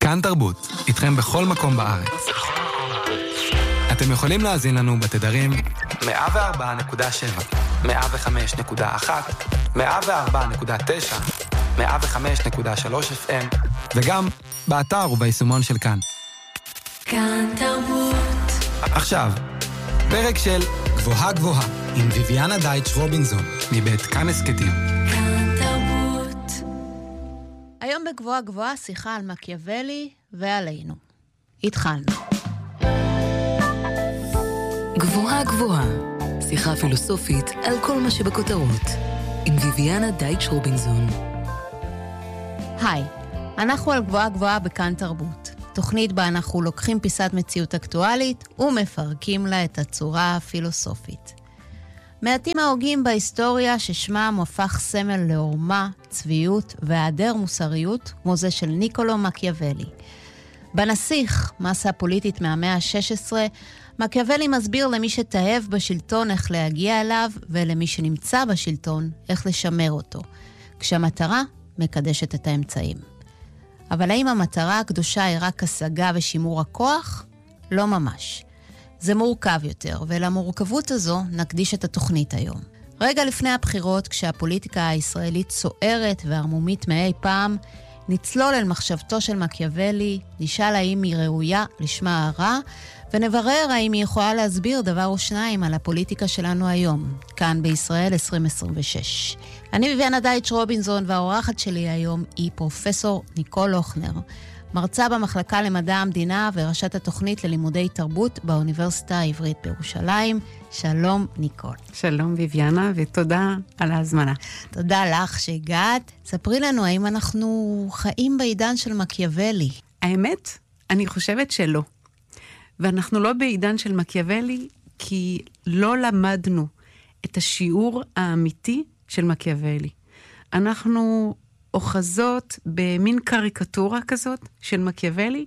כאן תרבות, איתכם בכל מקום בארץ. אתם יכולים להאזין לנו בתדרים 104.7, 105.1, 104.9, 105.3 FM, וגם באתר וביישומון של כאן. כאן תרבות. עכשיו, פרק של גבוהה גבוהה עם ויביאנה דייטש רובינזון, מבית כאן הסכתים. כאן תרבות. היום בגבוהה גבוהה שיחה על מקיאוולי ועלינו. התחלנו. גבוהה גבוהה, שיחה פילוסופית על כל מה שבכותרות, עם ויביאנה דייטש רובינזון. היי, אנחנו על גבוהה גבוהה בכאן תרבות. תוכנית בה אנחנו לוקחים פיסת מציאות אקטואלית ומפרקים לה את הצורה הפילוסופית. מעטים ההוגים בהיסטוריה ששמם הפך סמל לעורמה, צביעות והיעדר מוסריות, כמו זה של ניקולו מקיאוולי. בנסיך, מסה פוליטית מהמאה ה-16, מקיאוולי מסביר למי שתאהב בשלטון איך להגיע אליו, ולמי שנמצא בשלטון איך לשמר אותו, כשהמטרה מקדשת את האמצעים. אבל האם המטרה הקדושה היא רק השגה ושימור הכוח? לא ממש. זה מורכב יותר, ולמורכבות הזו נקדיש את התוכנית היום. רגע לפני הבחירות, כשהפוליטיקה הישראלית סוערת וערמומית מאי פעם, נצלול אל מחשבתו של מקיאוולי, נשאל האם היא ראויה לשמה הרע, ונברר האם היא יכולה להסביר דבר או שניים על הפוליטיקה שלנו היום, כאן בישראל 2026. אני ויביאנה דייטש רובינזון, והאורחת שלי היום היא פרופסור ניקול הוכנר, מרצה במחלקה למדע המדינה וראשת התוכנית ללימודי תרבות באוניברסיטה העברית בירושלים. שלום ניקול. שלום ויביאנה, ותודה על ההזמנה. תודה לך שהגעת. ספרי לנו האם אנחנו חיים בעידן של מקיאוולי. האמת, אני חושבת שלא. ואנחנו לא בעידן של מקיאוולי, כי לא למדנו את השיעור האמיתי של מקיאוולי. אנחנו אוחזות במין קריקטורה כזאת של מקיאוולי,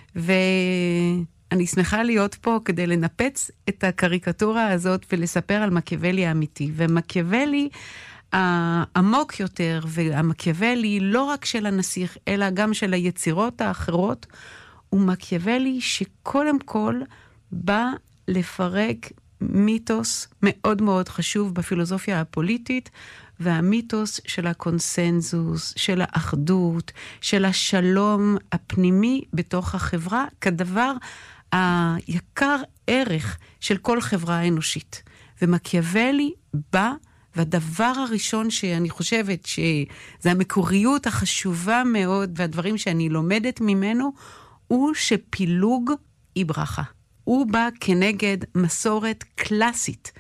ואני שמחה להיות פה כדי לנפץ את הקריקטורה הזאת ולספר על מקיאוולי האמיתי. ומקיאוולי העמוק יותר, והמקיאוולי לא רק של הנסיך, אלא גם של היצירות האחרות, הוא מקיאוולי שקודם כל בא לפרק מיתוס מאוד מאוד חשוב בפילוסופיה הפוליטית, והמיתוס של הקונסנזוס, של האחדות, של השלום הפנימי בתוך החברה, כדבר היקר ערך של כל חברה אנושית. ומקיאוולי בא, והדבר הראשון שאני חושבת שזה המקוריות החשובה מאוד, והדברים שאני לומדת ממנו, הוא שפילוג היא ברכה. הוא בא כנגד מסורת קלאסית,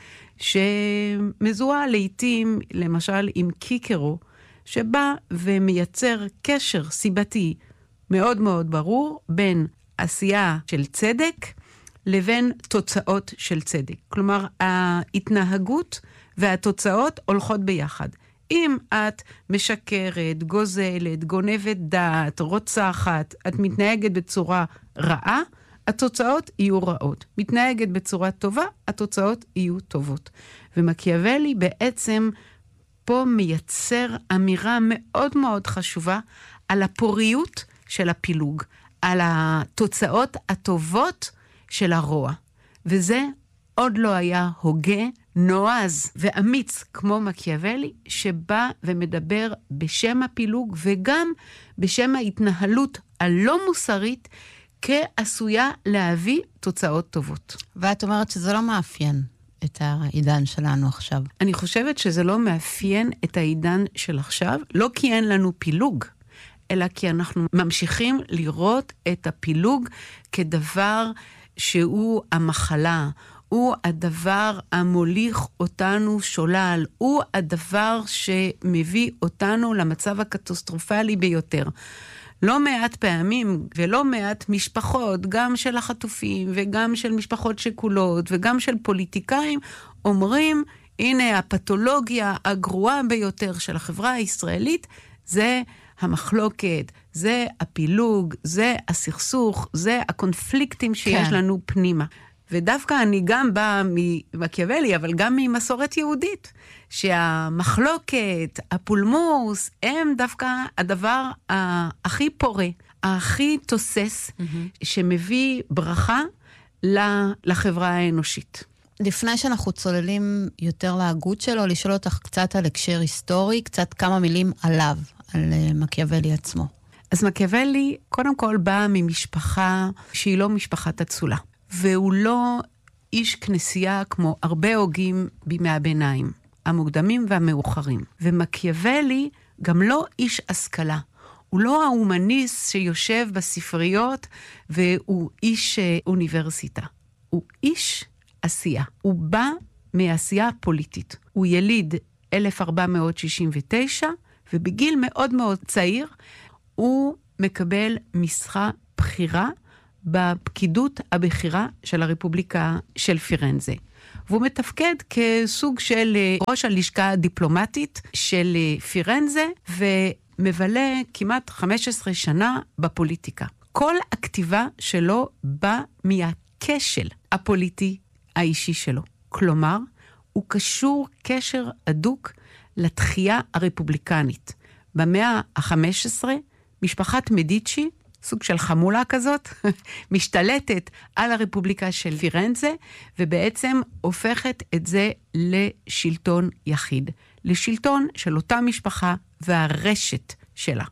שמזוהה לעתים, למשל עם קיקרו, שבא ומייצר קשר סיבתי מאוד מאוד ברור, בין עשייה של צדק, לבין תוצאות של צדק. כלומר, ההתנהגות והתוצאות הולכות ביחד. אם את משקרת, גוזלת, גונבת דעת, רוצחת, את מתנהגת בצורה רעה, התוצאות יהיו רעות. מתנהגת בצורה טובה, התוצאות יהיו טובות. ומקיאוולי בעצם פה מייצר אמירה מאוד מאוד חשובה על הפוריות של הפילוג, על התוצאות הטובות של הרוע. וזה עוד לא היה הוגה, נועז ואמיץ כמו מקיאוולי, שבא ומדבר בשם הפילוג וגם בשם ההתנהלות הלא מוסרית, כעשויה להביא תוצאות טובות. ואת אומרת שזה לא מאפיין את העידן שלנו עכשיו. אני חושבת שזה לא מאפיין את העידן של עכשיו, לא כי אין לנו פילוג, אלא כי אנחנו ממשיכים לראות את הפילוג כדבר שהוא המחלה, הוא הדבר המוליך אותנו שולל, הוא הדבר שמביא אותנו למצב הקטסטרופלי ביותר. לא מעט פעמים ולא מעט משפחות, גם של החטופים וגם של משפחות שכולות וגם של פוליטיקאים, אומרים, הנה הפתולוגיה הגרועה ביותר של החברה הישראלית, זה המחלוקת, זה הפילוג, זה הסכסוך, זה הקונפליקטים שיש לנו פנימה. ודווקא אני גם באה ממקיאוולי, אבל גם ממסורת יהודית, שהמחלוקת, הפולמוס, הם דווקא הדבר הכי פורה, הכי תוסס, שמביא ברכה לחברה האנושית. לפני שאנחנו צוללים יותר להגות שלו, לשאול אותך קצת על הקשר היסטורי, קצת כמה מילים עליו, על מקיאוולי עצמו. אז מקיאוולי קודם כל בא ממשפחה שהיא לא משפחת אצולה, והוא לא איש כנסייה כמו הרבה הוגים בימי הביניים, המוקדמים והמאוחרים. ומקיאוולי גם לא איש השכלה. הוא לא ההומניסט שיושב בספריות והוא איש אוניברסיטה. הוא איש עשייה. הוא בא מעשייה פוליטית. הוא יליד 1469, ובגיל מאוד מאוד צעיר הוא מקבל משרה בחירה בפקידות הבכירה של הרפובליקה של פירנזה. והוא מתפקד כסוג של ראש הלשכה הדיפלומטית של פירנזה, ומבלה כמעט 15 שנה בפוליטיקה. כל הכתיבה שלו בא מהכשל הפוליטי האישי שלו. כלומר, הוא קשור קשר הדוק לתחייה הרפובליקנית. במאה ה-15, משפחת מדיצ'י, סוג של חמולה כזאת, משתלטת על הרפובליקה של פירנזה, ובעצם הופכת את זה לשלטון יחיד. לשלטון של אותה משפחה והרשת שלה.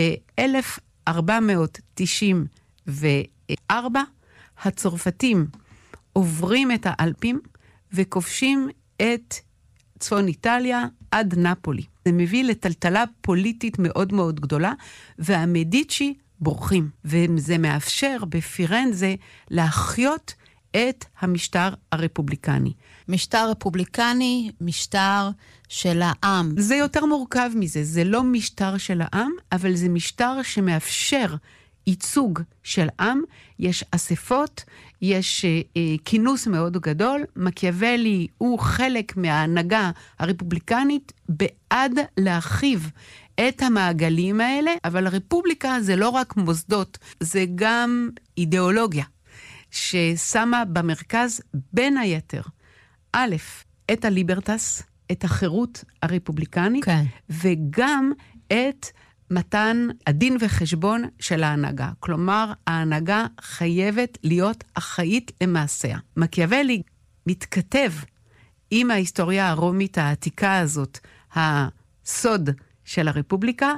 ב-1494, הצרפתים עוברים את האלפים, וכובשים את צפון איטליה עד נפולי. זה מביא לטלטלה פוליטית מאוד מאוד גדולה, והמדיצ'י בורחים, וזה מאפשר בפירנזה להחיות את המשטר הרפובליקני. משטר רפובליקני, משטר של העם. זה יותר מורכב מזה, זה לא משטר של העם, אבל זה משטר שמאפשר ייצוג של עם, יש אספות, יש כינוס מאוד גדול, מקיאוולי הוא חלק מההנהגה הרפובליקנית בעד להרחיב את המעגלים האלה, אבל הרפובליקה זה לא רק מוסדות, זה גם אידיאולוגיה, ששמה במרכז בין היתר, א', את הליברטס, את החירות הרפובליקנית, כן. וגם את מתן הדין וחשבון של ההנהגה. כלומר, ההנהגה חייבת להיות אחראית למעשיה. מקיאוולי מתכתב עם ההיסטוריה הרומית העתיקה הזאת, הסוד של הרפובליקה,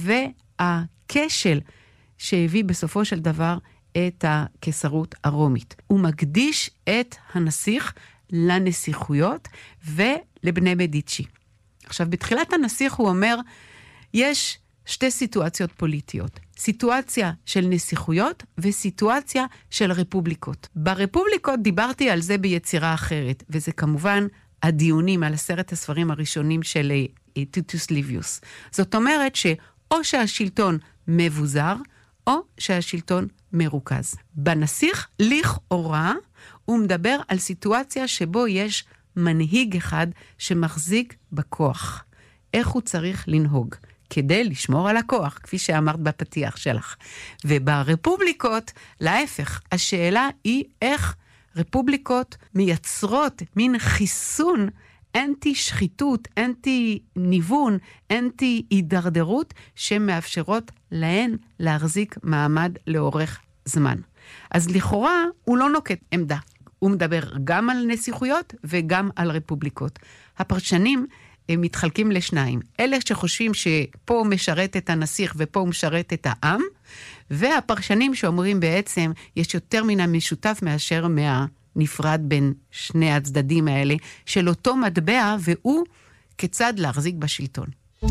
והכשל שהביא בסופו של דבר את הקיסרות הרומית. הוא מקדיש את הנסיך לנסיכויות ולבני מדיצ'י. עכשיו, בתחילת הנסיך הוא אומר, יש שתי סיטואציות פוליטיות. סיטואציה של נסיכויות וסיטואציה של רפובליקות. ברפובליקות דיברתי על זה ביצירה אחרת, וזה כמובן הדיונים על 10 הספרים הראשונים של טיטוס ליביוס. זאת אומרת שאו שהשלטון מבוזר, או שהשלטון מרוכז. בנסיך, לכאורה, הוא מדבר על סיטואציה שבו יש מנהיג אחד שמחזיק בכוח. איך הוא צריך לנהוג? כדי לשמור על הכוח, כפי שאמרת בפתיח שלך. וברפובליקות, להפך, השאלה היא איך רפובליקות מייצרות מין חיסון אנטי שחיתות, אנטי ניוון, אנטי הידרדרות, שמאפשרות להן להחזיק מעמד לאורך זמן. אז לכאורה הוא לא נוקט עמדה. הוא מדבר גם על נסיכויות וגם על רפובליקות. הפרשנים הם מתחלקים לשניים. אלה שחושבים שפה הוא משרת את הנסיך ופה הוא משרת את העם, והפרשנים שאומרים בעצם יש יותר מן המשותף מאשר מהנפרד בין שני הצדדים האלה של אותו מטבע, והוא כיצד להחזיק בשלטון.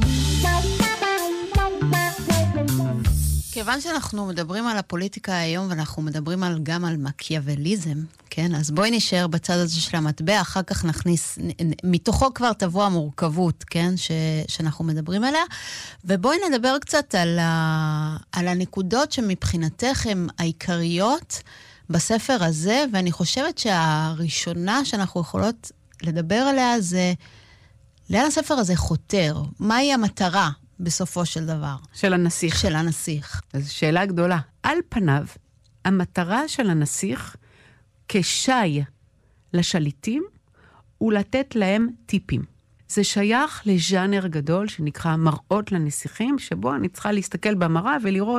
כיוון שאנחנו מדברים על הפוליטיקה היום, ואנחנו מדברים גם על מקיאווליזם, כן? אז בואי נשאר בצד הזה של המטבע, אחר כך נכניס, מתוכו כבר תבוא המורכבות, כן? שאנחנו מדברים עליה, ובואי נדבר קצת על הנקודות שמבחינתך הן העיקריות בספר הזה, ואני חושבת שהראשונה שאנחנו יכולות לדבר עליה זה, לאן הספר הזה חותר? מהי המטרה? בסופו של דבר. של הנסיך. של הנסיך. אז שאלה גדולה. על פניו, המטרה של הנסיך כשי לשליטים, הוא לתת להם טיפים. זה שייך לז'אנר גדול שנקרא מראות לנסיכים, שבו אני צריכה להסתכל במראה ולראות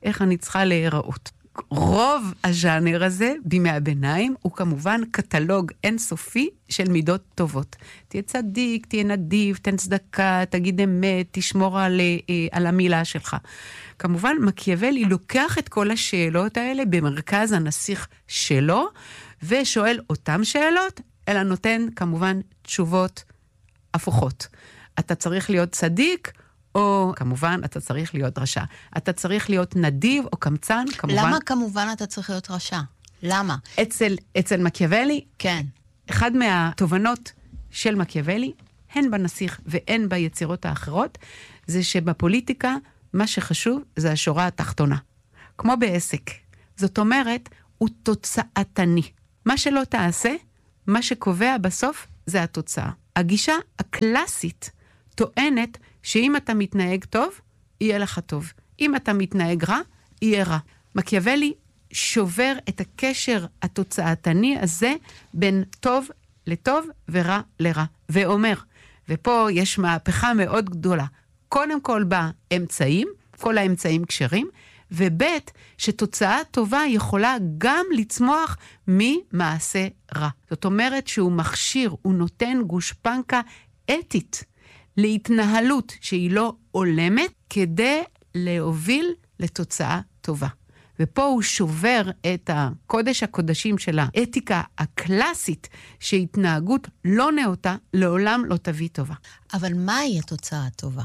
איך אני צריכה להיראות. רוב הז'אנר הזה, בימי הביניים, הוא כמובן קטלוג אינסופי של מידות טובות. תהיה צדיק, תהיה נדיב, תן צדקה, תגיד אמת, תשמור על המילה שלך. כמובן, מקיאוולי לוקח את כל השאלות האלה במרכז הנסיך שלו, ושואל אותם שאלות, אלא נותן כמובן תשובות הפוכות. אתה צריך להיות צדיק, או כמובן אתה צריך להיות רשע. אתה צריך להיות נדיב או קמצן, כמובן. למה כמובן אתה צריך להיות רשע? למה? אצל מקיאוולי, כן. אחד מהתובנות של מקיאוולי, הן בנסיך והן ביצירות האחרות, זה שבפוליטיקה מה שחשוב זה השורה התחתונה. כמו בעסק. זאת אומרת, הוא תוצאתני. מה שלא תעשה, מה שקובע בסוף זה התוצאה. הגישה הקלאסית טוענת שאם אתה מתנהג טוב, יהיה לך טוב. אם אתה מתנהג רע, יהיה רע. מקיאוולי שובר את הקשר התוצאתני הזה בין טוב לטוב ורע לרע. ואומר, ופה יש מהפכה מאוד גדולה, קודם כל באמצעים, כל האמצעים כשרים, ובית שתוצאה טובה יכולה גם לצמוח ממעשה רע. זאת אומרת שהוא מכשיר, הוא נותן גושפנקה אתית להתנהלות שהיא לא עולמת, כדי להוביל לתוצאה טובה. ופה הוא שובר את הקודש הקודשים של האתיקה הקלאסית, שהתנהגות לא נאותה, לעולם לא תביא טובה. אבל מהי התוצאה הטובה?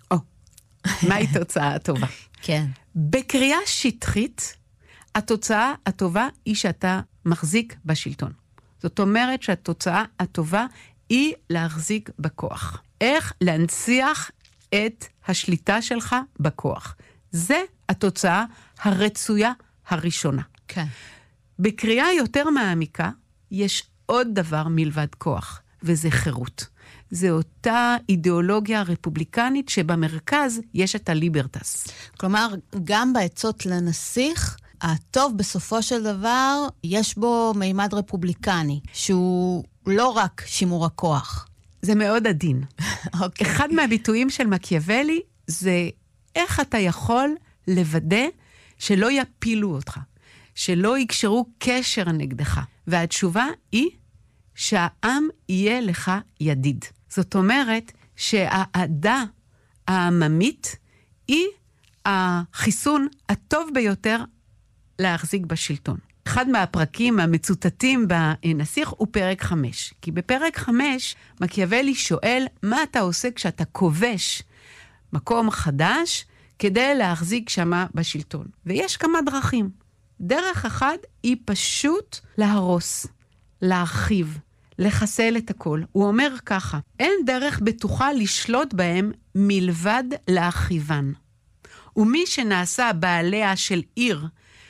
מהי תוצאה הטובה? כן. בקריאה שטחית, התוצאה הטובה היא שאתה מחזיק בשלטון. זאת אומרת שהתוצאה הטובה היא להחזיק בכוח. איך להנציח את השליטה שלך בכוח. זה התוצאה הרצויה הראשונה. כן. בקריאה יותר מעמיקה, יש עוד דבר מלבד כוח, וזה חירות. זה אותה אידיאולוגיה רפובליקנית שבמרכז יש את הליברטס. כלומר, גם בעצות לנסיך, הטוב בסופו של דבר, יש בו מימד רפובליקני, שהוא לא רק שימור הכוח. זה מאוד עדין. אוקיי. אחד מהביטויים של מקיאוולי זה איך אתה יכול לוודא שלא יפילו אותך, שלא יקשרו קשר נגדך. והתשובה היא שהעם יהיה לך ידיד. זאת אומרת שהאהדה העממית היא החיסון הטוב ביותר להחזיק בשלטון. אחד מהפרקים המצוטטים בנסיך הוא פרק 5. כי בפרק 5 מקיאוולי שואל מה אתה עושה כשאתה כובש מקום חדש כדי להחזיק שמה בשלטון. ויש כמה דרכים. דרך אחד היא פשוט להרוס, להרחיב, לחסל את הכל. הוא אומר ככה, אין דרך בטוחה לשלוט בהם מלבד להרחיבן. ומי שנעשה בעליה של עיר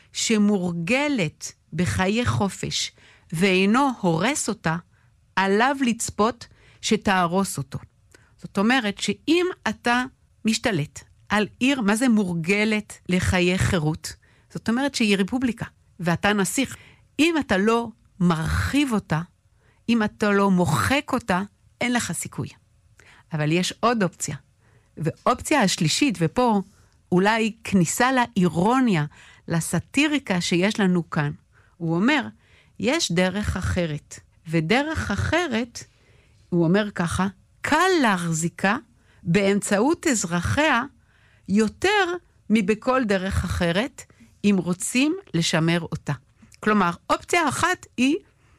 שמורגלת בחיי חופש ואינו הורס אותה, עליו לצפות שתהרוס אותו. זאת אומרת שאם אתה משתלט על עיר, מה זה מורגלת לחיי חירות? זאת אומרת שהיא רפובליקה, ואתה נסיך. אם אתה לא מרחיב אותה, אם אתה לא מוחק אותה, אין לך סיכוי. אבל יש עוד אופציה. ואופציה השלישית, ופה אולי כניסה לאירוניה, לסטיריקה שיש לנו כאן. הוא אומר, יש דרך אחרת. ודרך אחרת, הוא אומר ככה, קל להחזיקה באמצעות אזרחיה יותר מבכל דרך אחרת, אם רוצים לשמר אותה. כלומר, אופציה אחת היא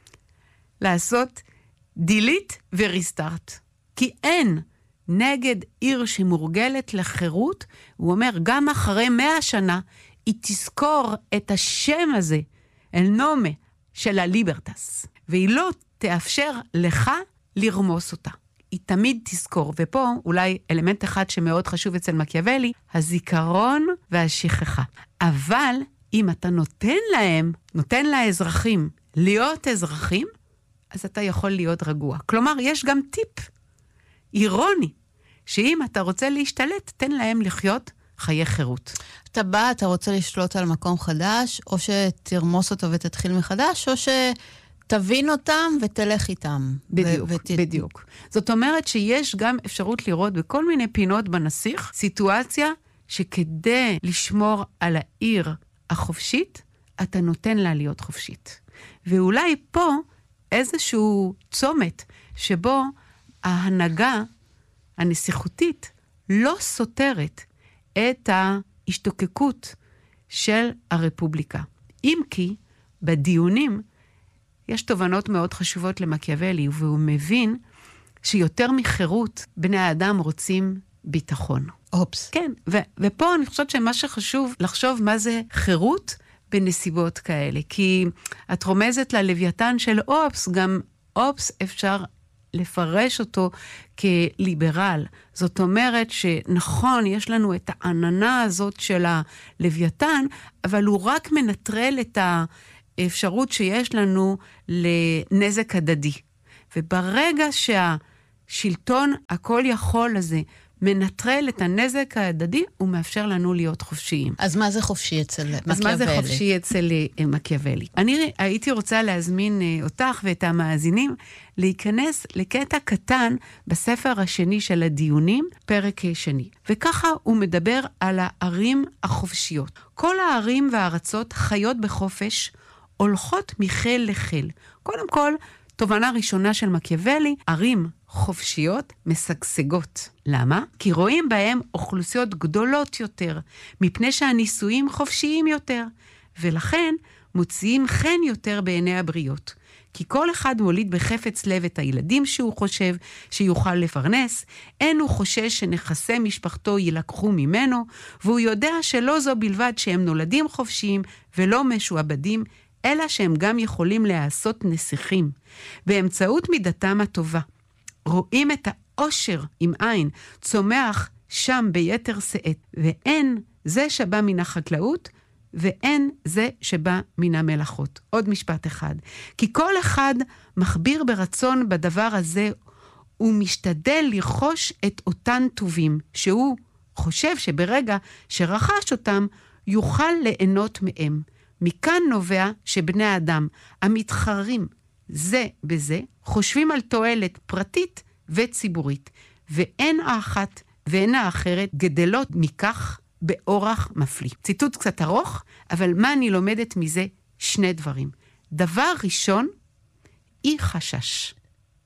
לעשות דילית וריסטארט. כי אין נגד עיר שמורגלת לחירות, הוא אומר, גם אחרי 100 שנה, היא תזכור את השם הזה, אל נומה, של הליברטס. והיא לא תאפשר לך לרמוס אותה. היא תמיד תזכור. ופה אולי אלמנט אחד שמאוד חשוב אצל מקיאוולי, הזיכרון והשכחה. אבל אם אתה נותן לאזרחים להיות אזרחים, אז אתה יכול להיות רגוע. כלומר, יש גם טיפ אירוני, שאם אתה רוצה להשתלט, תן להם לחיות חיי חירות. אתה בא, אתה רוצה לשלוט על מקום חדש, או שתרמוס אותו ותתחיל מחדש, או שתבין אותם ותלך איתם. בדיוק, בדיוק. זאת אומרת שיש גם אפשרות לראות בכל מיני פינות בנסיך, סיטואציה שכדי לשמור על העיר החופשית, אתה נותן לה להיות חופשית. ואולי פה איזשהו צומת שבו ההנהגה הנסיכותית לא סותרת את ההשתוקקות של הרפובליקה. אם כי בדיונים יש תובנות מאוד חשובות למקיאוולי, והוא מבין שיותר מחירות בני האדם רוצים ביטחון. אופס. כן, ופה אני חושבת שמה שחשוב לחשוב מה זה חירות בנסיבות כאלה, כי את רומזת ללוויתן של אופס, גם אופס אפשר לפרש אותו כליברל. זאת אומרת שנכון, יש לנו את העננה הזאת של הלוויתן, אבל הוא רק מנטרל את האפשרות שיש לנו לנזק הדדי. וברגע שהשלטון הכל יכול הזה מנטרל את הנזק ההדדי, הוא מאפשר לנו להיות חופשיים. אז מה זה חופשי אצל מקיאוולי? אז מה זה חופשי אצל מקיאוולי? אני הייתי רוצה להזמין אותך ואת המאזינים להיכנס לקטע קטן בספר השני של הדיונים, פרק שני. וככה הוא מדבר על הערים החופשיות. כל הערים והארצות חיות בחופש, הולכות מחיל לחיל. קודם כל, תובנה ראשונה של מקיאוולי, ערים חופשיות משגשגות. למה? כי רואים בהם אוכלוסיות גדולות יותר, מפני שהניסויים חופשיים יותר, ולכן מוציאים חן יותר בעיני הבריות. כי כל אחד מוליד בחפץ לב את הילדים שהוא חושב שיוכל לפרנס, אין הוא חושש שנכסי משפחתו ילקחו ממנו, והוא יודע שלא זו בלבד שהם נולדים חופשיים ולא משועבדים, אלא שהם גם יכולים לעשות נסיכים. באמצעות מידתם הטובה, רואים את האושר עם עין, צומח שם ביתר שאת, ואין זה שבא מן החקלאות, ואין זה שבא מן המלאכות. עוד משפט אחד. כי כל אחד מחביר ברצון בדבר הזה, הוא משתדל לרכוש את אותן טובים, שהוא חושב שברגע שרכש אותם, יוכל ליהנות מהם. מכאן נובע שבני האדם המתחרים זה בזה, חושבים על תועלת פרטית וציבורית, ואין האחת ואין האחרת גדלות מכך באורח מפליא. ציטוט קצת ארוך, אבל מה אני לומדת מזה? שני דברים. דבר ראשון, אי חשש.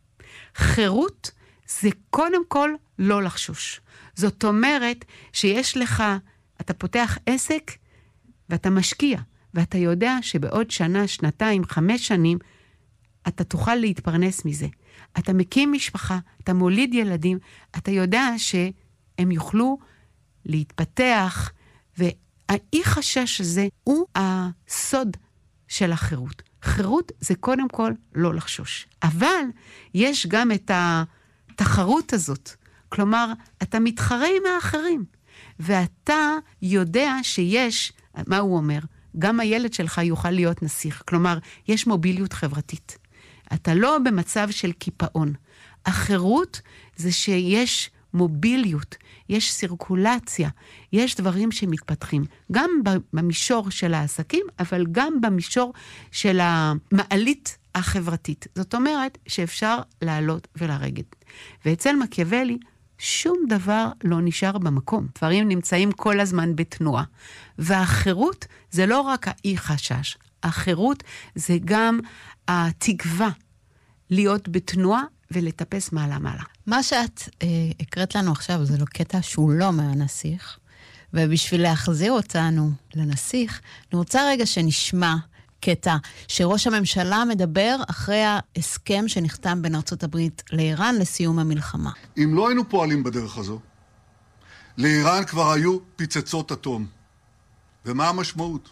חירות זה קודם כל לא לחשוש. זאת אומרת שיש לך, אתה פותח עסק ואתה משקיע, ואתה יודע שבעוד שנה, שנתיים, 5 שנים, אתה תוכל להתפרנס מזה. אתה מקים משפחה, אתה מוליד ילדים, אתה יודע שהם יוכלו להתפתח, והאי חשש הזה הוא הסוד של החירות. חירות זה קודם כל לא לחשוש. אבל יש גם את התחרות הזאת. כלומר, אתה מתחרה עם האחרים, ואתה יודע שיש, מה הוא אומר? גם הילד שלך יוכל להיות נסיך. כלומר, יש מוביליות חברתית. אתה לא במצב של קיפאון. החירות זה שיש מוביליות, יש סירקולציה, יש דברים שמתפתחים. גם במישור של העסקים, אבל גם במישור של המעלית החברתית. זאת אומרת שאפשר לעלות ולרדת. ואצל מקיאוולי, שום דבר לא נשאר במקום. דברים נמצאים כל הזמן בתנועה. והחירות זה לא רק האי חשש. החירות זה גם התקווה להיות בתנועה ולטפס מעלה. מה שאת הקראת לנו עכשיו זה לא קטע שהוא לא מהנסיך, ובשביל להחזיר אותנו לנסיך, אני רוצה רגע שנשמע קטע שראש הממשלה מדבר אחרי ההסכם שנחתם בין ארצות הברית לאיראן לסיום המלחמה. אם לא היינו פועלים בדרך הזו, לאיראן כבר היו פצצות אטום. ומה המשמעות?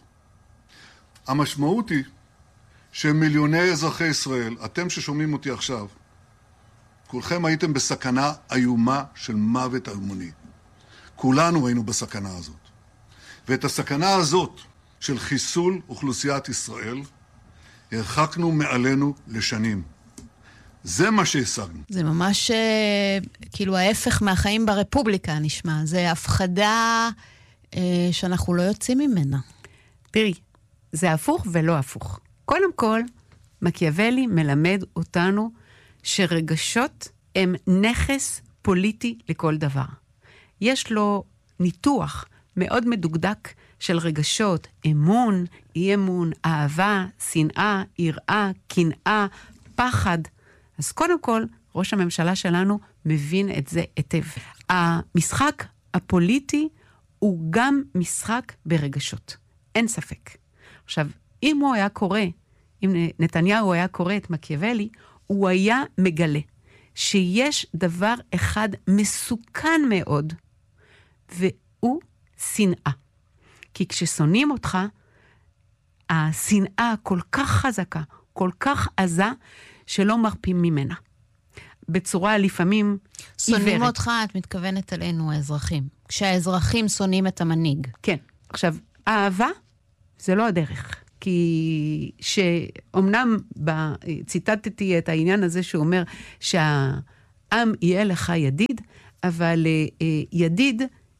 המשמעות היא שמיליוני אזרחי ישראל, אתם ששומעים אותי עכשיו, כולכם הייתם בסכנה איומה של מוות המוני. כולנו היינו בסכנה הזאת. ואת הסכנה הזאת של חיסול אוכלוסיית ישראל, הרחקנו מעלינו לשנים. זה מה שהשגנו. זה ממש כאילו ההפך מהחיים ברפובליקה נשמע. זה הפחדה שאנחנו לא יוצאים ממנה. תראי, זה הפוך ולא הפוך. קודם כל, מקיאוולי מלמד אותנו שרגשות הם נכס פוליטי לכל דבר. יש לו ניתוח מאוד מדוקדק של רגשות, אמון, אי אמון, אהבה, שנאה, יראה, קנאה, פחד. אז קודם כל, ראש הממשלה שלנו מבין את זה היטב. המשחק הפוליטי הוא גם משחק ברגשות. אין ספק. עכשיו, אם הוא היה קורא, אם נתניהו היה קורא את מקיאוולי, הוא היה מגלה שיש דבר אחד מסוכן מאוד, והוא שנאה. כי כששונאים אותך, השנאה כל כך חזקה, כל כך עזה, שלא מרפים ממנה. בצורה לפעמים שונאים עיוורת. אותך, את מתכוונת עלינו האזרחים. כשהאזרחים שונאים את המנהיג. כן. עכשיו, אהבה זה לא הדרך. כי שאומנם ציטטתי את העניין הזה שאומר שהעם יהיה לך ידיד, אבל ידיד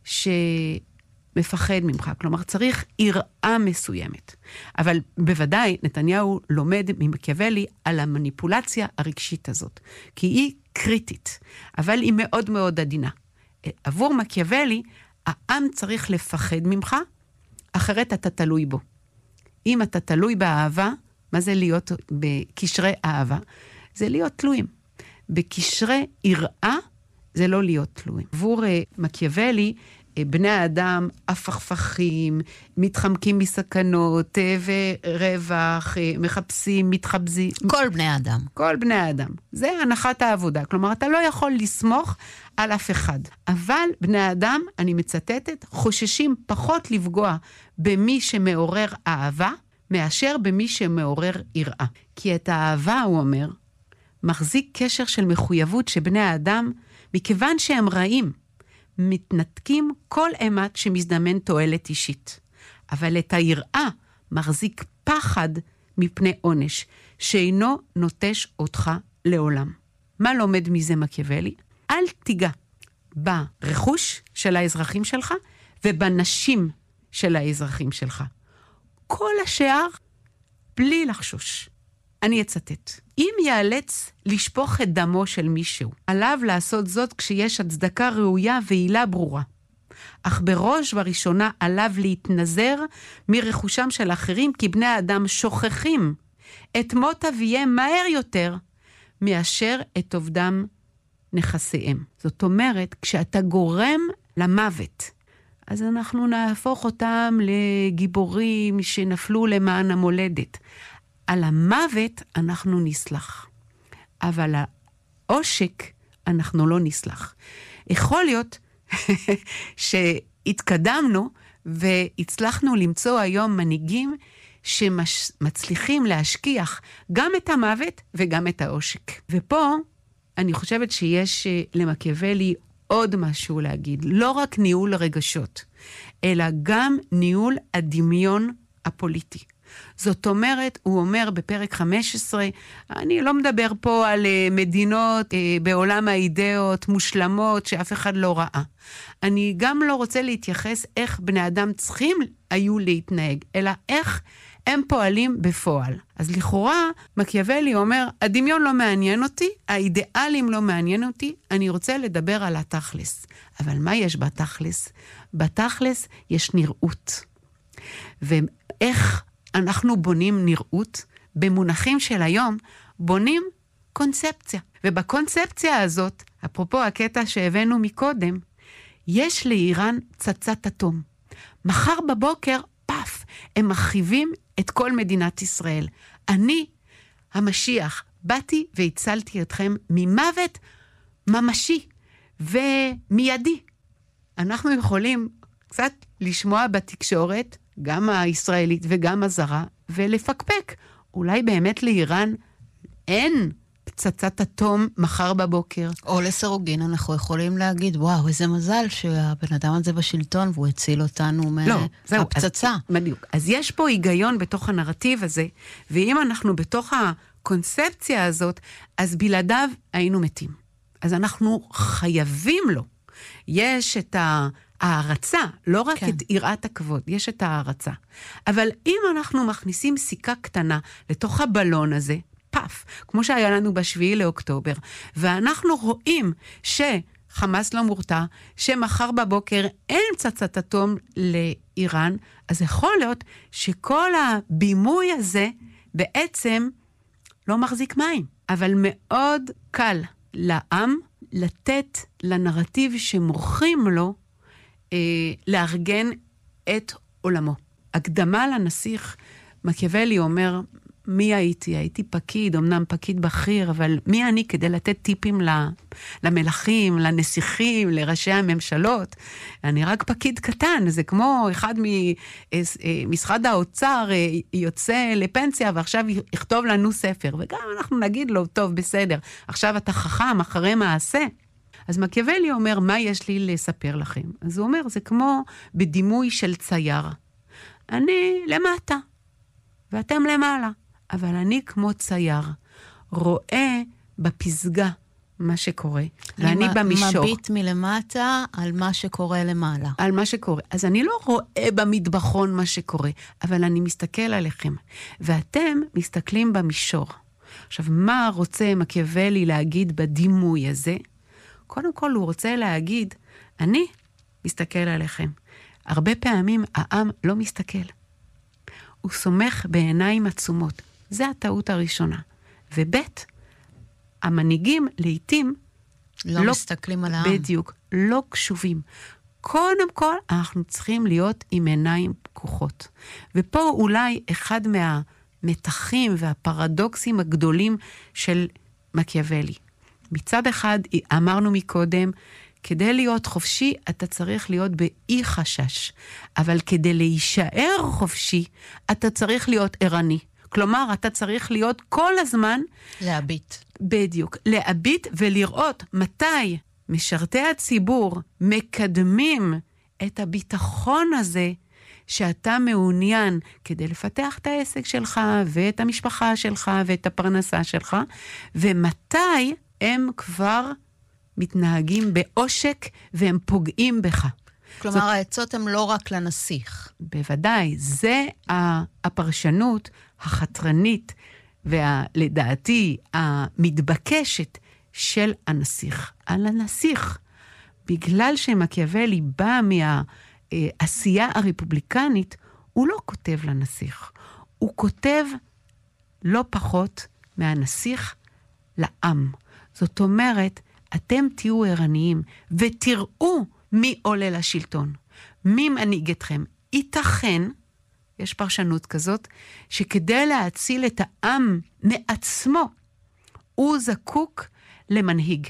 שמפחד ממך. כלומר, צריך יראה מסוימת. אבל בוודאי נתניהו לומד ממקיאוולי על המניפולציה הרגשית הזאת. כי היא קריטית, אבל היא מאוד מאוד עדינה. עבור מקיאוולי, העם צריך לפחד ממך, אחרת אתה תלוי בו. אם אתה תלוי באהבה, מה זה להיות בקשרי אהבה? זה להיות תלויים. בקשרי יראה, זה לא להיות תלויים. עבור מקיאוולי, בני האדם הפכפכים, מתחמקים מסכנות ורווח, מחפשים, מתחבזים. כל בני האדם. כל בני האדם. זה הנחת העבודה. כלומר, אתה לא יכול לסמוך על אף אחד. אבל בני האדם, אני מצטטת, חוששים פחות לפגוע במי שמעורר אהבה, מאשר במי שמעורר יראה. כי את האהבה, הוא אומר, מחזיק קשר של מחויבות שבני האדם, מכיוון שהם רעים, מתנתקים כל אימת שמזדמן תועלת אישית. אבל את היראה מחזיק פחד מפני עונש, שאינו נוטש אותך לעולם. מה לומד מזה מקיאוולי? אל תיגע ברכוש של האזרחים שלך, ובנשים של האזרחים שלך. כל השאר, בלי לחשוש. אני אצטט. אם ייאלץ לשפוך את דמו של מישהו, עליו לעשות זאת כשיש הצדקה ראויה ועילה ברורה. אך בראש ובראשונה עליו להתנזר מרכושם של אחרים, כי בני האדם שוכחים את מות אביהם מהר יותר, מאשר את עובדם נכסיהם. זאת אומרת, כשאתה גורם למוות, אז אנחנו נהפוך אותם לגיבורים שנפלו למען המולדת. על המוות אנחנו נסלח, אבל העושק אנחנו לא נסלח. יכול להיות שהתקדמנו והצלחנו למצוא היום מנהיגים שמצליחים להשכיח גם את המוות וגם את העושק. ופה אני חושבת שיש למקיאוולי עוד משהו להגיד, לא רק ניהול רגשות, אלא גם ניהול הדמיון הפוליטי. זאת אומרת, הוא אומר בפרק 15, אני לא מדבר פה על מדינות בעולם האידאות מושלמות שאף אחד לא ראה. אני גם לא רוצה להתייחס איך בני אדם צריכים היו להתנהג, אלא איך הם פועלים בפועל. אז לכאורה, מקיאוולי אומר, הדמיון לא מעניין אותי, האידיאלים לא מעניין אותי, אני רוצה לדבר על התכלס. אבל מה יש בתכלס? בתכלס יש נראות. ואיך אנחנו בונים נראות? במונחים של היום, בונים קונספציה. ובקונספציה הזאת, אפרופו הקטע שהבאנו מקודם, יש לאיראן פצצת אטום. מחר בבוקר, פף, הם מרחיבים את כל מדינת ישראל. אני, המשיח, באתי והצלתי אתכם ממוות ממשי ומיידי. אנחנו יכולים קצת לשמוע בתקשורת, גם הישראלית וגם הזרה, ולפקפק. אולי באמת לאיראן אין פצצת אטום מחר בבוקר. או לסרוגין אנחנו יכולים להגיד, וואו, איזה מזל שהבן אדם הזה בשלטון, והוא הציל אותנו מהפצצה. בדיוק. אז יש פה היגיון בתוך הנרטיב הזה, ואם אנחנו בתוך הקונספציה הזאת, אז בלעדיו היינו מתים. אז אנחנו חייבים לו. יש את הערצה, לא רק את יראת הכבוד, יש את הערצה. אבל אם אנחנו מכניסים סיכה קטנה לתוך הבלון הזה, פף, כמו שהיה לנו ב7 לאוקטובר, ואנחנו רואים חמאס לא מורתע, שמחר בבוקר אין פצצת אטום לאיראן, אז יכול להיות שכל הבימוי הזה בעצם לא מחזיק מים. אבל מאוד קל לעם לתת לנרטיב שמוכרים לו לארגן את עולמו. הקדמה לנסיך, מקיאוולי אומר, מי הייתי? הייתי פקיד, אמנם פקיד בכיר, אבל מי אני כדי לתת טיפים למלכים, לנסיכים, לראשי הממשלות? אני רק פקיד קטן, זה כמו אחד ממשרד האוצר יוצא לפנסיה, ועכשיו יכתוב לנו ספר, וגם אנחנו נגיד לו, טוב, בסדר, עכשיו אתה חכם אחרי מעשה. אז מקיאוולי אומר, מה יש לי לספר לכם? אז הוא אומר, זה כמו בדימוי של צייר. אני למטה, ואתם למעלה. אבל אני כמו צייר, רואה בפסגה מה שקורה, ואני במישור. מביט מלמטה על מה שקורה למעלה. על מה שקורה. אז אני לא רואה במטבחון מה שקורה, אבל אני מסתכל עליכם, ואתם מסתכלים במישור. עכשיו, מה רוצה מקיאוולי להגיד בדימוי הזה? קודם כל הוא רוצה להגיד, אני מסתכל עליכם. הרבה פעמים העם לא מסתכל. הוא סומך בעיניים עצומות. זה הטעות הראשונה. ובית, המנהיגים לעתים לא מסתכלים על העם. בדיוק, לא קשובים. קודם כל, אנחנו צריכים להיות עם עיניים פקוחות. ופה אולי אחד מהמתחים והפרדוקסים הגדולים של מקיאוולי. מצד אחד, אמרנו מקודם, כדי להיות חופשי, אתה צריך להיות באי חשש. אבל כדי להישאר חופשי, אתה צריך להיות ערני. כלומר, אתה צריך להיות כל הזמן... להביט. בדיוק. להביט ולראות מתי משרתי הציבור מקדמים את הביטחון הזה שאתה מעוניין כדי לפתח את העסק שלך ואת המשפחה שלך ואת הפרנסה שלך, ומתי הם כבר מתנהגים בעושק והם פוגעים בך. כלומר, העצות הן לא רק לנסיך. בוודאי, זה הפרשנות החתרנית ולדעתי המתבקשת של הנסיך. על הנסיך, בגלל שמקיאוולי בא מהעשייה הרפובליקנית, הוא לא כותב לנסיך. הוא כותב לא פחות מהנסיך לעם. זאת אומרת, אתם תהיו ערניים ותראו מי עולה לשלטון, מי מנהיג אתכם. ייתכן, יש פרשנות כזאת, שכדי להציל את העם מעצמו, הוא זקוק למנהיג.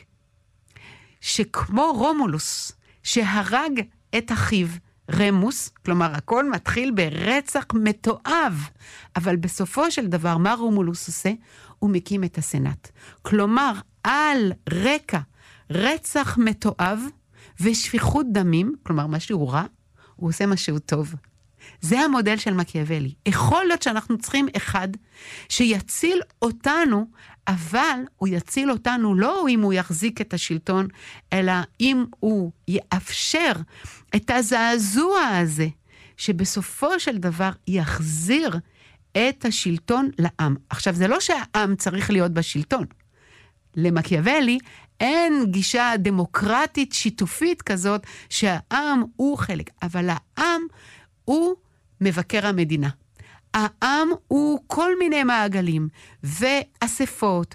שכמו רומולוס, שהרג את אחיו רמוס, כלומר הכל מתחיל ברצח מתועב, אבל בסופו של דבר מה רומולוס עושה? הוא מקים את הסנאט. כלומר, על רקע רצח מתועב ושפיכות דמים, כלומר משהו רע, הוא עושה משהו טוב. זה המודל של מקיאוולי. יכול להיות שאנחנו צריכים אחד שיציל אותנו, אבל הוא יציל אותנו לא אם הוא יחזיק את השלטון, אלא אם הוא יאפשר את הזעזוע הזה, שבסופו של דבר יחזיר את השלטון לעם. עכשיו, זה לא שהעם צריך להיות בשלטון. למקיאוולי אין גישה דמוקרטית שיתופית כזאת שהעם הוא חלק, אבל העם הוא מבקר המדינה. העם הוא כל מיני מעגלים ואספות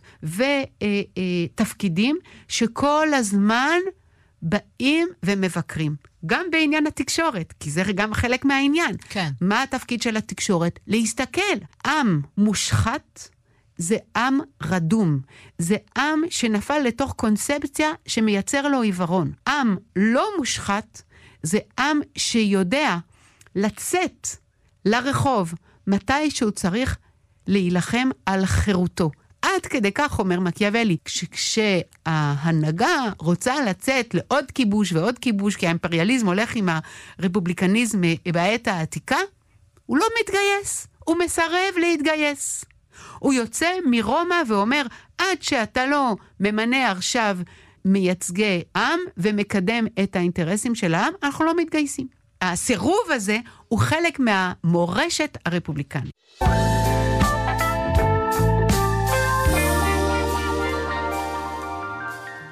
ותפקידים שכל הזמן באים ומבקרים. גם בעניין התקשורת, כי זה גם חלק מהעניין. כן. מה התפקיד של התקשורת? להסתכל. עם מושחת זה עם רדום. זה עם שנפל לתוך קונספציה שמייצר לו עיוורון. עם לא מושחת זה עם שיודע לצאת לרחוב מתי שהוא צריך להילחם על חירותו. עד כדי כך אומר מקיאוולי, כשההנהגה רוצה לצאת לעוד כיבוש ועוד כיבוש, כי האימפריאליזם הולך עם הרפובליקניזם בעת העתיקה, הוא לא מתגייס, הוא מסרב להתגייס. הוא יוצא מרומא ואומר, עד שאתה לא ממנה עכשיו מייצגי עם ומקדם את האינטרסים של העם, אנחנו לא מתגייסים. הסירוב הזה הוא חלק מהמורשת הרפובליקנית.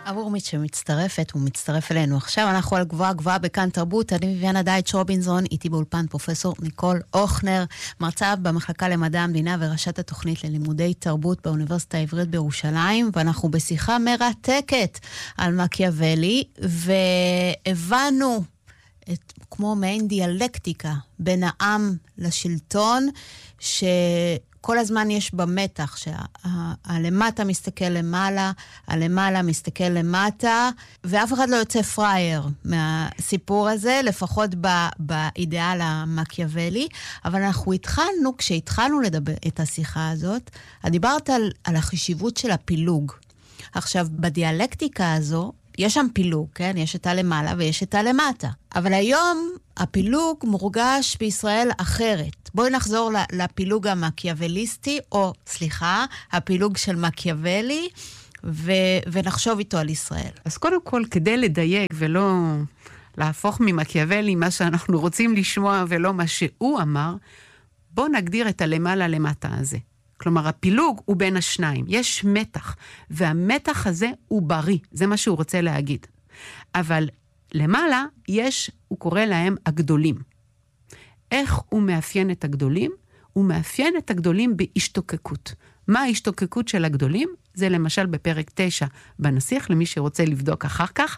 אבורמית שמצטרפת, הוא מצטרף אלינו. עכשיו אנחנו על גבוהה גבוהה בכאן תרבות, אני ויאנה דייטש רובינזון, איתי באולפן פרופסור ניקול אוכנר, מרצה במחלקה למדע המדינה וראשת התוכנית ללימודי תרבות באוניברסיטה העברית בירושלים, ואנחנו בשיחה מרתקת על מקיאוולי, והבנו כמו מעין דיאלקטיקה בין העם לשלטון, כל הזמן יש במתח, שהלמטה מסתכל למעלה, הלמעלה מסתכל למטה, ואף אחד לא יוצא פרייר מהסיפור הזה, לפחות באידאל המקיאוולי, אבל אנחנו התחלנו, כשהתחלנו לדבר את השיחה הזאת, דיברת על החשיבות של הפילוג. עכשיו, בדיאלקטיקה הזו, יש שם פילוג, כן? יש את הלמעלה ויש את הלמטה. אבל היום הפילוג מורגש בישראל אחרת. בואי נחזור לפילוג המקיאווליסטי, או סליחה, הפילוג של מקיאוולי, ונחשוב איתו על ישראל. אז קודם כל, כדי לדייק ולא להפוך ממקיאוולי מה שאנחנו רוצים לשמוע ולא מה שהוא אמר, בוא נגדיר את הלמעלה למטה הזה. כלומר, הפילוג הוא בין השניים. יש מתח, והמתח הזה הוא בריא. זה מה שהוא רוצה להגיד. אבל למעלה יש, הוא קורא להם הגדולים. איך הוא מאפיין את הגדולים? הוא מאפיין את הגדולים בהשתוקקות. מה ההשתוקקות של הגדולים? זה למשל בפרק 9 בנסיך, למי שרוצה לבדוק אחר כך.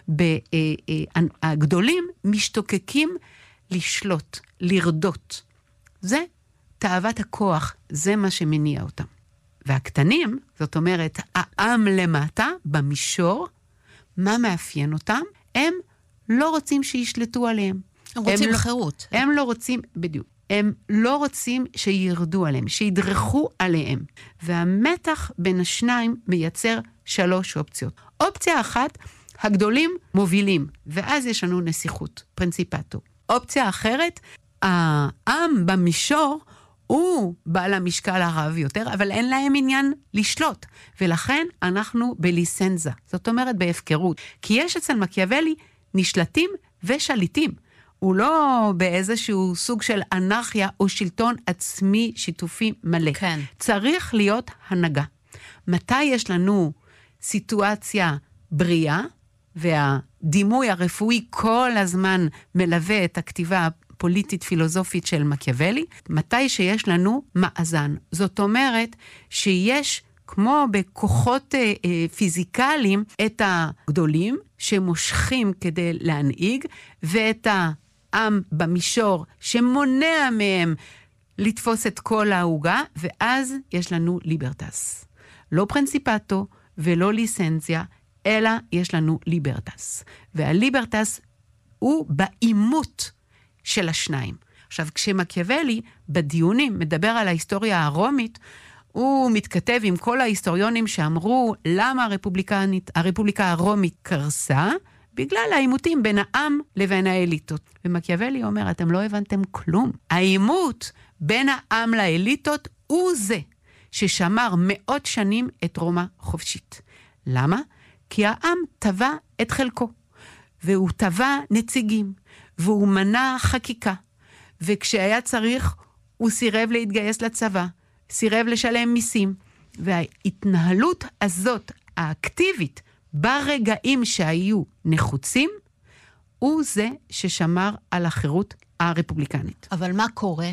הגדולים משתוקקים לשלוט, לרדות. זה תאוות הכוח, זה מה שמניע אותם. והקטנים, זאת אומרת, העם למטה, במישור, מה מאפיין אותם? הם לא רוצים שישלטו עליהם. הם רוצים חירות. הם לא רוצים, בדיוק. הם לא רוצים שירדו עליהם, שידרכו עליהם. והמתח בין השניים מייצר 3 אופציות. אופציה אחת, הגדולים מובילים, ואז יש לנו נסיכות, פרינציפטו. אופציה אחרת, העם במישור הוא בעל המשקל הרב יותר, אבל אין להם עניין לשלוט. ולכן אנחנו בליסנזה, זאת אומרת בהפקרות. כי יש אצל מקיאוולי נשלטים ושליטים. הוא לא באיזשהו סוג של אנרכיה או שלטון עצמי שיתופי מלא. כן. צריך להיות הנהגה. מתי יש לנו סיטואציה בריאה, והדימוי הרפואי כל הזמן מלווה את הכתיבה פוליטית פילוסופית של מקיאוולי, מתי שיש לנו מאזן. זאת אומרת שיש כמו בכוחות פיזיקליים את הגדולים שמושכים כדי להנהיג, ואת העם במישור שמונע מהם לתפוס את כל ההוגה, ואז יש לנו ליברטס. לא פרינציפטו ולא ליסנזיה, אלא יש לנו ליברטס. והליברטס הוא באימות של השניים. עכשיו, כשמקיאוולי בדיונים מדבר על ההיסטוריה הרומית, הוא מתכתב עם כל ההיסטוריונים שאמרו למה הרפובליקה הרומית קרסה, בגלל העימותים בין העם לבין האליטות. ומקיאוולי אומר, אתם לא הבנתם כלום. העימות בין העם לאליטות הוא זה ששמר 100 שנים את רומא חופשית. למה? כי העם טבע את חלקו, והוא טבע נציגים, והוא מנע חקיקה, וכשהיה צריך הוא סירב להתגייס לצבא, סירב לשלם מיסים, וההתנהלות הזאת, האקטיבית, ברגעים שהיו נחוצים, הוא זה ששמר על החירות הרפובליקנית. אבל מה קורה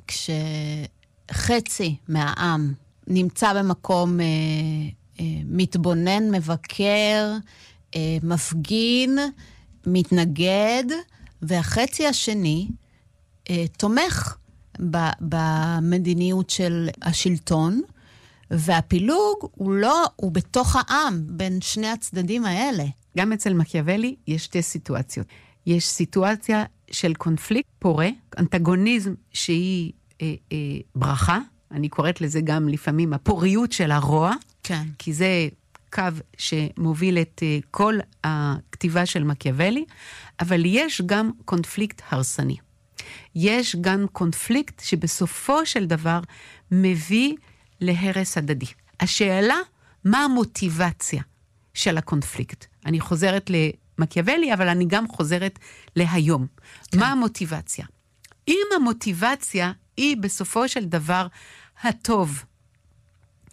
כשחצי מהעם נמצא במקום מתבונן, מבקר, מפגין, מתנגד, והחצי השני תומך במדיניות של השלטון, והפילוג הוא בתוך העם, בין שני הצדדים האלה. גם אצל מקיאוולי יש 2 סיטואציות. יש סיטואציה של קונפליקט פורה, אנטגוניזם שהיא ברכה, אני קוראת לזה גם לפעמים הפוריות של הרוע, כן. כי זה קו שמוביל את כל הכתיבה של מקיאוולי, אבל יש גם קונפליקט הרסני. יש גם קונפליקט שבסופו של דבר מביא להרס הדדי. השאלה, מה המוטיבציה של הקונפליקט? אני חוזרת למקיאוולי, אבל אני גם חוזרת להיום. כן. מה המוטיבציה? אם המוטיבציה היא בסופו של דבר הטוב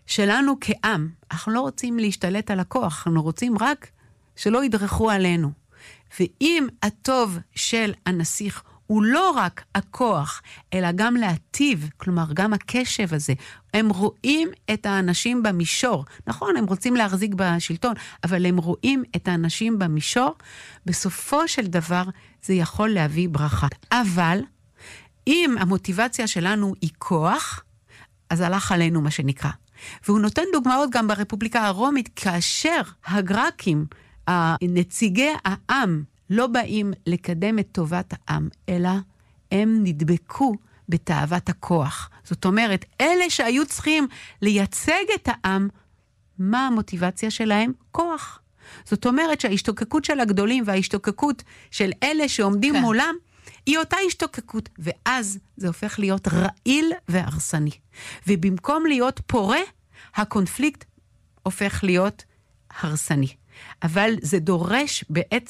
שלנו כעם, אנחנו לא רוצים להשתלט על הכוח, אנחנו רוצים רק שלא ידרכו עלינו. ואם הטוב של הנסיך הוא לא רק הכוח, אלא גם להטיב, כלומר גם הקשב הזה, הם רואים את האנשים במישור, נכון, הם רוצים להחזיק בשלטון, אבל הם רואים את האנשים במישור, בסופו של דבר זה יכול להביא ברכה. אבל אם המוטיבציה שלנו היא כוח, אז הלך עלינו מה שנקרא. והוא נותן דוגמאות גם ברפובליקה הרומית, כאשר הגרקים, נציגי העם, לא באים לקדם את טובת העם, אלא הם נדבקו בתאוות הכוח. זאת אומרת, אלה שהיו צריכים לייצג את העם, מה המוטיבציה שלהם? כוח. זאת אומרת שההשתוקקות של הגדולים וההשתוקקות של אלה שעומדים מולם, היא אותה השתוקקות, ואז זה הופך להיות רעיל והרסני. ובמקום להיות פורה, הקונפליקט הופך להיות הרסני. אבל זה דורש בעצם